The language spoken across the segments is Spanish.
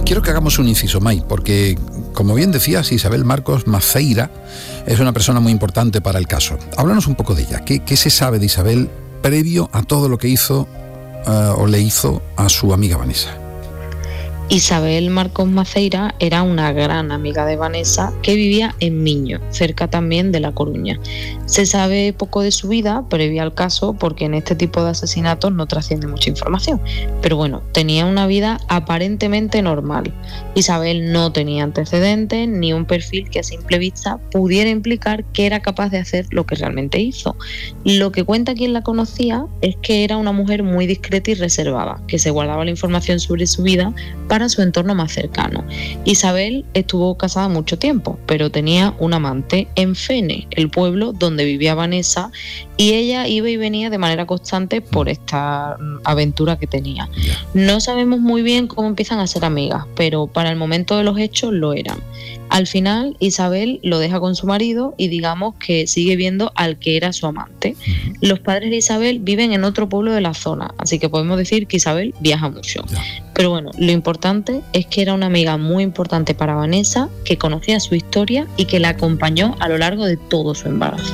Quiero que hagamos un inciso, May, porque, como bien decías, Isabel Marcos Maceira es una persona muy importante para el caso. Háblanos un poco de ella. ¿Qué se sabe de Isabel previo a todo lo que hizo o le hizo a su amiga Vanessa? Isabel Marcos Maceira era una gran amiga de Vanessa que vivía en Miño, cerca también de La Coruña. Se sabe poco de su vida previa al caso porque en este tipo de asesinatos no trasciende mucha información. Pero bueno, tenía una vida aparentemente normal. Isabel no tenía antecedentes ni un perfil que a simple vista pudiera implicar que era capaz de hacer lo que realmente hizo. Lo que cuenta quien la conocía es que era una mujer muy discreta y reservada, que se guardaba la información sobre su vida para su entorno más cercano. Isabel estuvo casada mucho tiempo, pero tenía un amante en Fene, el pueblo donde vivía Vanessa, y ella iba y venía de manera constante por esta aventura que tenía. No sabemos muy bien cómo empiezan a ser amigas, pero para el momento de los hechos lo eran. Al final, Isabel lo deja con su marido y digamos que sigue viendo al que era su amante. Los padres de Isabel viven en otro pueblo de la zona, así que podemos decir que Isabel viaja mucho. Pero bueno, lo importante es que era una amiga muy importante para Vanessa, que conocía su historia y que la acompañó a lo largo de todo su embarazo.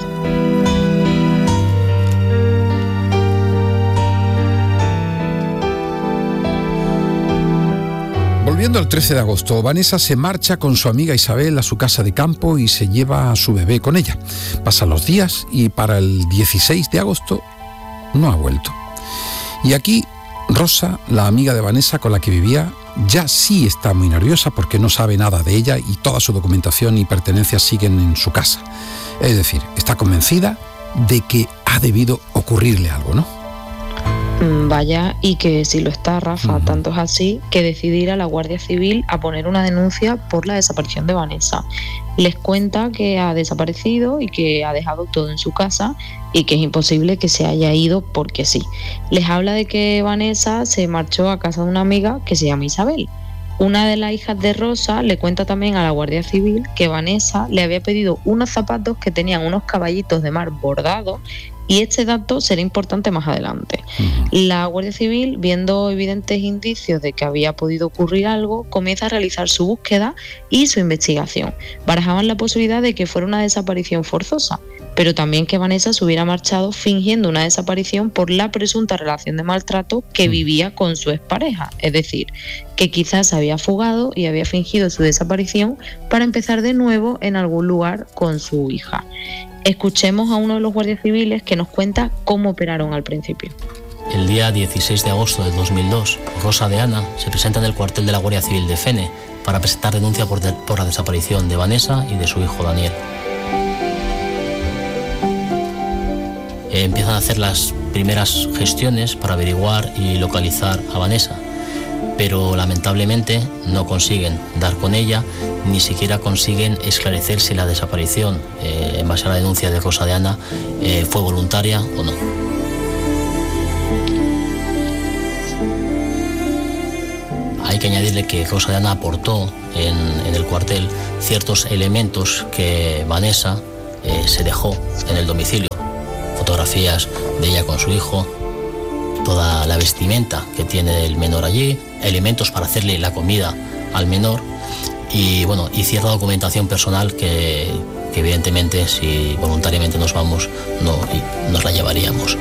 Volviendo al 13 de agosto, Vanessa se marcha con su amiga Isabel a su casa de campo y se lleva a su bebé con ella. Pasan los días y para el 16 de agosto no ha vuelto. Y aquí Rosa, la amiga de Vanessa con la que vivía, ya sí está muy nerviosa porque no sabe nada de ella y toda su documentación y pertenencias siguen en su casa. Es decir, está convencida de que ha debido ocurrirle algo, ¿no? Vaya, y que si lo está, Rafa, tanto es así que decide ir a la Guardia Civil a poner una denuncia por la desaparición de Vanessa. Les cuenta que ha desaparecido y que ha dejado todo en su casa y que es imposible que se haya ido porque sí. Les habla de que Vanessa se marchó a casa de una amiga que se llama Isabel. Una de las hijas de Rosa le cuenta también a la Guardia Civil que Vanessa le había pedido unos zapatos que tenían unos caballitos de mar bordados, y este dato será importante más adelante. La Guardia Civil, viendo evidentes indicios de que había podido ocurrir algo, comienza a realizar su búsqueda y su investigación. Barajaban la posibilidad de que fuera una desaparición forzosa, pero también que Vanessa se hubiera marchado fingiendo una desaparición por la presunta relación de maltrato que vivía con su expareja. Es decir, que quizás se había fugado y había fingido su desaparición para empezar de nuevo en algún lugar con su hija. Escuchemos a uno de los guardias civiles que nos cuenta cómo operaron al principio. El día 16 de agosto de 2002, Rosa de Ana se presenta en el cuartel de la Guardia Civil de Fene para presentar denuncia por la desaparición de Vanessa y de su hijo Daniel. Empiezan a hacer las primeras gestiones para averiguar y localizar a Vanessa, pero lamentablemente no consiguen dar con ella, ni siquiera consiguen esclarecer si la desaparición, en base a la denuncia de Rosa de Ana, fue voluntaria o no. Hay que añadirle que Rosa de Ana aportó en el cuartel ciertos elementos que Vanessa se dejó en el domicilio. Fotografías de ella con su hijo, toda la vestimenta que tiene el menor allí, elementos para hacerle la comida al menor y cierta documentación personal que evidentemente si voluntariamente nos vamos no nos la llevaríamos.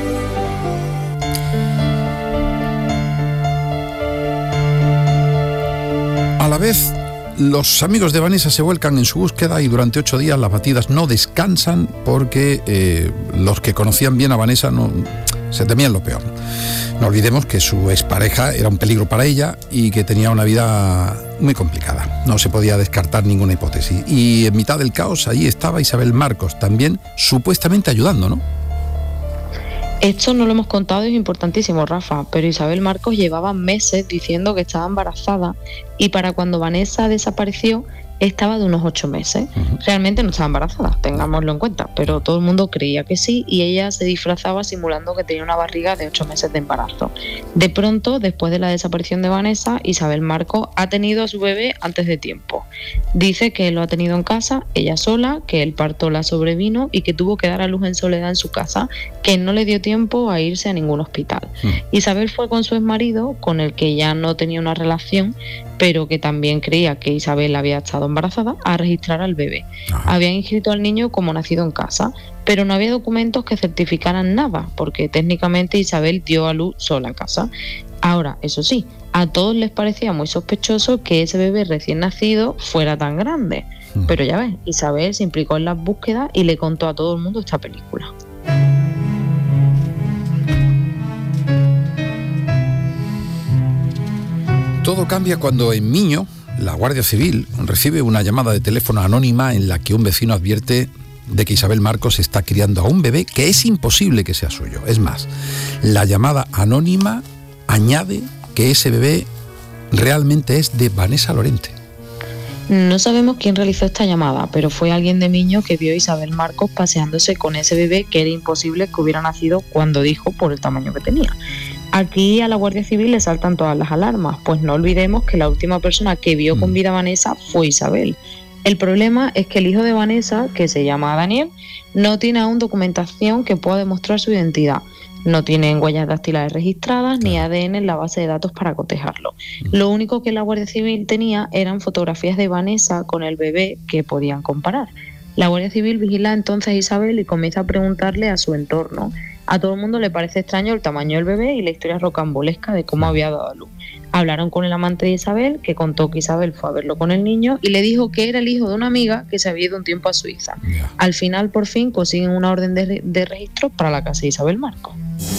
A la vez, los amigos de Vanessa se vuelcan en su búsqueda y durante 8 días las batidas no descansan porque los que conocían bien a Vanessa se temían lo peor. No olvidemos que su expareja era un peligro para ella y que tenía una vida muy complicada. No se podía descartar ninguna hipótesis. Y en mitad del caos, allí estaba Isabel Marcos, también supuestamente ayudando, ¿no? Esto no lo hemos contado, es importantísimo, Rafa, pero Isabel Marcos llevaba meses diciendo que estaba embarazada y para cuando Vanessa desapareció estaba de unos 8 meses. Realmente no estaba embarazada, tengámoslo en cuenta, pero todo el mundo creía que sí y ella se disfrazaba simulando que tenía una barriga de 8 meses de embarazo. De pronto, después de la desaparición de Vanessa, Isabel Marcos ha tenido a su bebé antes de tiempo. Dice que lo ha tenido en casa, ella sola, que el parto la sobrevino y que tuvo que dar a luz en soledad en su casa, que no le dio tiempo a irse a ningún hospital. Isabel fue con su exmarido, con el que ya no tenía una relación, pero que también creía que Isabel había estado embarazada, a registrar al bebé. Habían inscrito al niño como nacido en casa, pero no había documentos que certificaran nada, porque técnicamente Isabel dio a luz sola en casa. Ahora, eso sí, a todos les parecía muy sospechoso que ese bebé recién nacido fuera tan grande. Pero ya ves, Isabel se implicó en las búsquedas y le contó a todo el mundo esta película. Todo cambia cuando en Miño, la Guardia Civil recibe una llamada de teléfono anónima en la que un vecino advierte de que Isabel Marcos está criando a un bebé que es imposible que sea suyo. Es más, la llamada anónima añade que ese bebé realmente es de Vanessa Lorente. No sabemos quién realizó esta llamada, pero fue alguien de Miño que vio a Isabel Marcos paseándose con ese bebé que era imposible que hubiera nacido cuando dijo por el tamaño que tenía. Aquí a la Guardia Civil le saltan todas las alarmas, pues no olvidemos que la última persona que vio con vida a Vanessa fue Isabel. El problema es que el hijo de Vanessa, que se llama Daniel, no tiene aún documentación que pueda demostrar su identidad. No tienen huellas dactilares registradas ni ADN en la base de datos para cotejarlo. Lo único que la Guardia Civil tenía eran fotografías de Vanessa con el bebé que podían comparar. La Guardia Civil vigila entonces a Isabel y comienza a preguntarle a su entorno. A todo el mundo le parece extraño el tamaño del bebé y la historia rocambolesca de cómo había dado a luz. Hablaron con el amante de Isabel, que contó que Isabel fue a verlo con el niño y le dijo que era el hijo de una amiga que se había ido un tiempo a Suiza. Al final, por fin, consiguen una orden de registro para la casa de Isabel Marcos.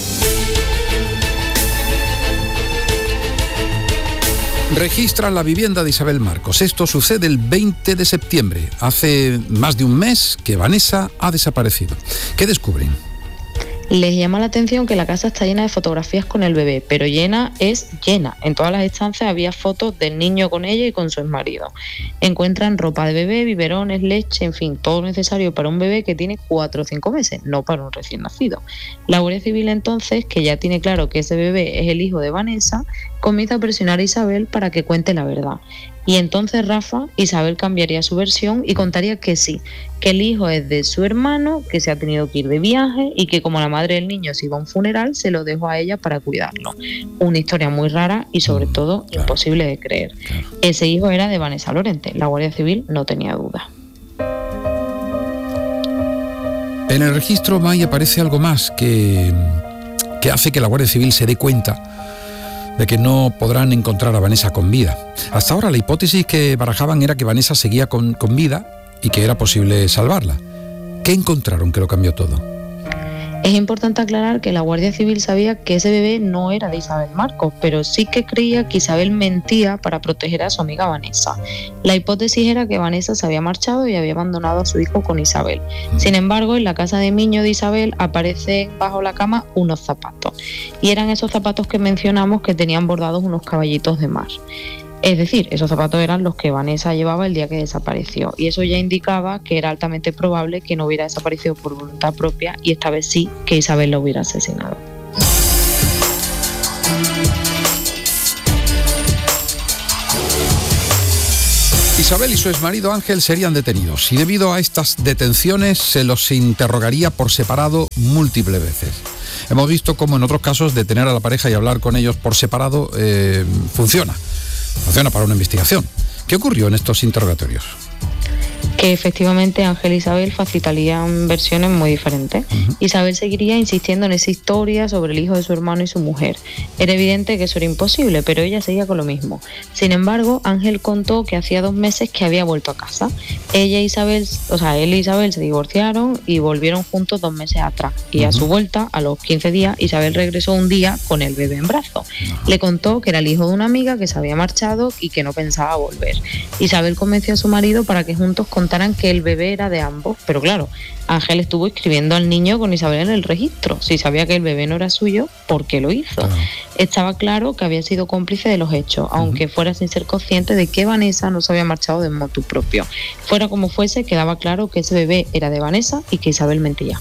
Registran la vivienda de Isabel Marcos. Esto sucede el 20 de septiembre. Hace más de un mes que Vanessa ha desaparecido. ¿Qué descubren? Les llama la atención que la casa está llena de fotografías con el bebé, pero llena es llena. En todas las estancias había fotos del niño con ella y con su exmarido. Encuentran ropa de bebé, biberones, leche, en fin, todo lo necesario para un bebé que tiene 4 o 5 meses, no para un recién nacido. La Guardia Civil entonces, que ya tiene claro que ese bebé es el hijo de Vanessa, comienza a presionar a Isabel para que cuente la verdad. Y entonces Isabel cambiaría su versión y contaría que sí, que el hijo es de su hermano, que se ha tenido que ir de viaje y que como la madre del niño se iba a un funeral, se lo dejó a ella para cuidarlo. Una historia muy rara y sobre todo imposible de creer. Ese hijo era de Vanessa Lorente, la Guardia Civil no tenía duda. En el registro May aparece algo más que hace que la Guardia Civil se dé cuenta de que no podrán encontrar a Vanessa con vida. Hasta ahora la hipótesis que barajaban era que Vanessa seguía con vida y que era posible salvarla. ¿Qué encontraron que lo cambió todo? Es importante aclarar que la Guardia Civil sabía que ese bebé no era de Isabel Marcos, pero sí que creía que Isabel mentía para proteger a su amiga Vanessa. La hipótesis era que Vanessa se había marchado y había abandonado a su hijo con Isabel. Sin embargo, en la casa de Miño de Isabel aparecen bajo la cama unos zapatos. Y eran esos zapatos que mencionamos que tenían bordados unos caballitos de mar. Es decir, esos zapatos eran los que Vanessa llevaba el día que desapareció, y eso ya indicaba que era altamente probable que no hubiera desaparecido por voluntad propia y esta vez sí que Isabel la hubiera asesinado. Isabel y su exmarido Ángel serían detenidos y debido a estas detenciones se los interrogaría por separado múltiples veces. Hemos visto cómo en otros casos detener a la pareja y hablar con ellos por separado funciona para una investigación. ¿Qué ocurrió en estos interrogatorios? Que efectivamente Ángel e Isabel facilitarían versiones muy diferentes. Isabel seguiría insistiendo en esa historia sobre el hijo de su hermano y su mujer. Era evidente que eso era imposible, pero ella seguía con lo mismo. Sin embargo, Ángel contó que hacía 2 meses que había vuelto a casa. Él e Isabel se divorciaron y volvieron juntos 2 meses atrás. Y a su vuelta, a los 15 días, Isabel regresó un día con el bebé en brazos. Le contó que era el hijo de una amiga que se había marchado y que no pensaba volver. Isabel convenció a su marido para que juntos contaran que el bebé era de ambos, pero claro, Ángel estuvo escribiendo al niño con Isabel en el registro. Si sabía que el bebé no era suyo, ¿por qué lo hizo? Estaba claro que había sido cómplice de los hechos, aunque fuera sin ser consciente de que Vanessa no se había marchado de motu propio. Fuera como fuese, quedaba claro que ese bebé era de Vanessa y que Isabel mentía.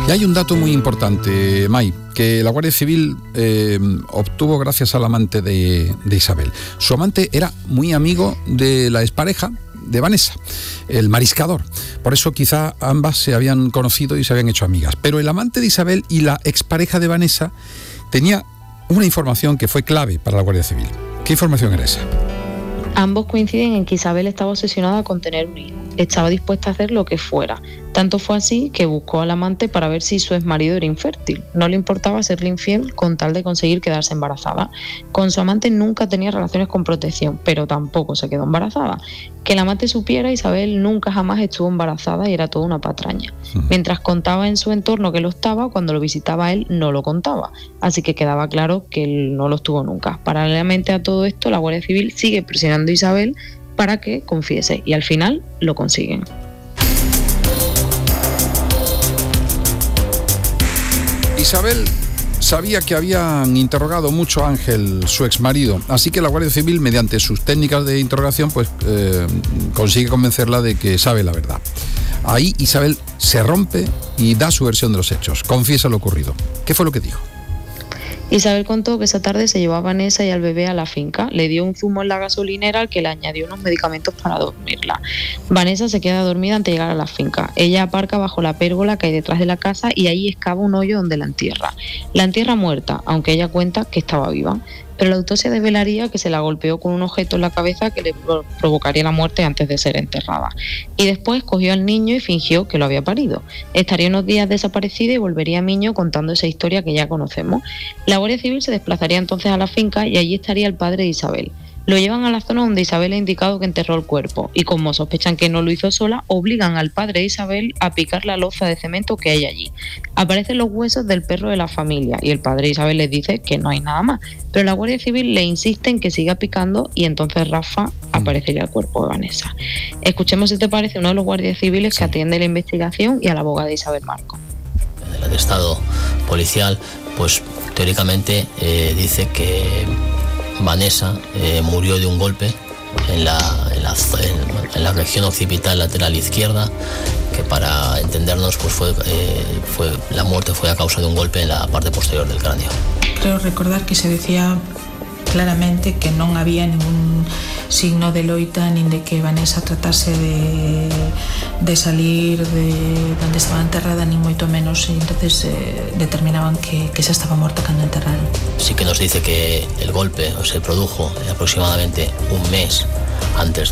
Y hay un dato muy importante, May, que la Guardia Civil obtuvo gracias al amante de Isabel. Su amante era muy amigo de la expareja de Vanessa, el mariscador. Por eso quizá ambas se habían conocido y se habían hecho amigas. Pero el amante de Isabel y la expareja de Vanessa tenía una información que fue clave para la Guardia Civil. ¿Qué información era esa? Ambos coinciden en que Isabel estaba obsesionada con tener un hijo. Estaba dispuesta a hacer lo que fuera. Tanto fue así que buscó al amante para ver si su exmarido era infértil. No le importaba serle infiel con tal de conseguir quedarse embarazada. Con su amante nunca tenía relaciones con protección, pero tampoco se quedó embarazada. Que el amante supiera, Isabel nunca jamás estuvo embarazada y era toda una patraña. Mientras contaba en su entorno que lo estaba, cuando lo visitaba él no lo contaba. Así que quedaba claro que él no lo estuvo nunca. Paralelamente a todo esto, la Guardia Civil sigue presionando a Isabel para que confiese y al final lo consiguen. Isabel sabía que habían interrogado mucho a Ángel, su exmarido, así que la Guardia Civil, mediante sus técnicas de interrogación, consigue convencerla de que sabe la verdad. Ahí Isabel se rompe y da su versión de los hechos, confiesa lo ocurrido. ¿Qué fue lo que dijo? Isabel contó que esa tarde se llevó a Vanessa y al bebé a la finca, le dio un zumo en la gasolinera al que le añadió unos medicamentos para dormirla. Vanessa se queda dormida antes de llegar a la finca. Ella aparca bajo la pérgola que hay detrás de la casa y ahí excava un hoyo donde la entierra. La entierra muerta, aunque ella cuenta que estaba viva. Pero la autopsia desvelaría que se la golpeó con un objeto en la cabeza que le provocaría la muerte antes de ser enterrada. Y después cogió al niño y fingió que lo había parido. Estaría unos días desaparecida y volvería a Miño contando esa historia que ya conocemos. La Guardia Civil se desplazaría entonces a la finca y allí estaría el padre de Isabel. Lo llevan a la zona donde Isabel ha indicado que enterró el cuerpo y como sospechan que no lo hizo sola, obligan al padre de Isabel a picar la loza de cemento que hay allí. Aparecen los huesos del perro de la familia y el padre de Isabel les dice que no hay nada más, pero la Guardia Civil le insiste en que siga picando y entonces Rafa aparecería el cuerpo de Vanessa. Escuchemos si te parece uno de los guardias civiles que atiende la investigación y a la abogada Isabel Marcos. El atestado policial, pues teóricamente dice que Vanessa murió de un golpe en la región occipital lateral izquierda, que para entendernos pues la muerte fue a causa de un golpe en la parte posterior del cráneo. Creo recordar que se decía claramente que non había ningún signo de loita nin de que Vanessa tratase de salir de donde estaba enterrada, nin moito menos, e entonces determinaban que xa estaba morta cando enterraron. Sí que nos dice que el golpe se produjo aproximadamente un mes antes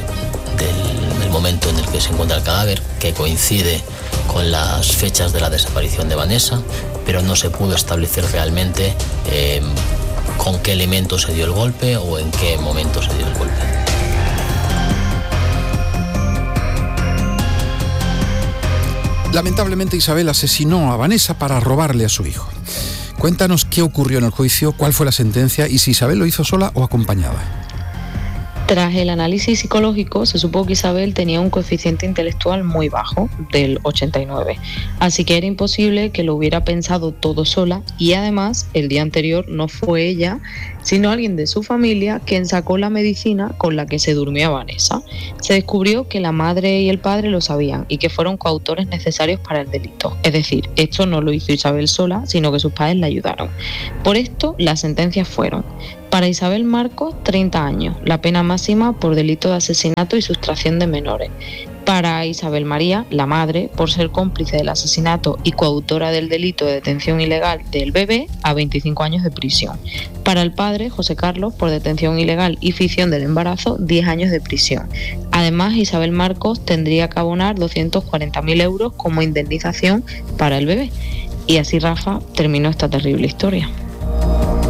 del momento en el que se encuentra el cadáver, que coincide con las fechas de la desaparición de Vanessa, pero no se pudo establecer realmente con qué elemento se dio el golpe o en qué momento se dio el golpe. Lamentablemente Isabel asesinó a Vanessa para robarle a su hijo. Cuéntanos qué ocurrió en el juicio, cuál fue la sentencia y si Isabel lo hizo sola o acompañada. Tras el análisis psicológico, se supo que Isabel tenía un coeficiente intelectual muy bajo, del 89, así que era imposible que lo hubiera pensado todo sola y además el día anterior no fue ella, sino alguien de su familia quien sacó la medicina con la que se durmió a Vanessa. Se descubrió que la madre y el padre lo sabían y que fueron coautores necesarios para el delito, es decir, esto no lo hizo Isabel sola, sino que sus padres la ayudaron. Por esto, las sentencias fueron: para Isabel Marcos, 30 años, la pena máxima por delito de asesinato y sustracción de menores. Para Isabel María, la madre, por ser cómplice del asesinato y coautora del delito de detención ilegal del bebé, a 25 años de prisión. Para el padre, José Carlos, por detención ilegal y ficción del embarazo, 10 años de prisión. Además, Isabel Marcos tendría que abonar 240.000 euros como indemnización para el bebé. Y así, Rafa, terminó esta terrible historia.